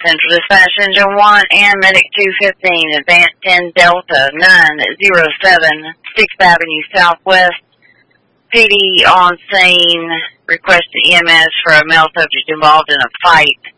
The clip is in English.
Central Dispatch Engine 1 and Medic 215, Advance 10 Delta 907, 6th Avenue Southwest. PD on scene, requested EMS for a male subject involved in a fight